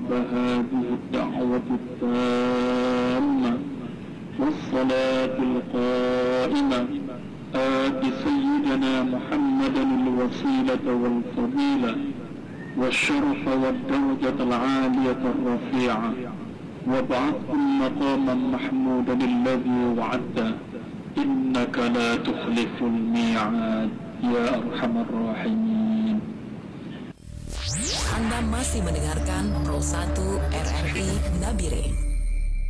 رب هذه الدعوة التامة والصلاة القائمة آت سيدنا محمدا الوسيلة والفضيلة والشرف والدرجة العالية الرفيعة وابعثه مقاما محمودا الذي وعدته إنك لا تخلف الميعاد يا أرحم الراحمين. Anda masih mendengarkan Pro 1 RRI Nabire.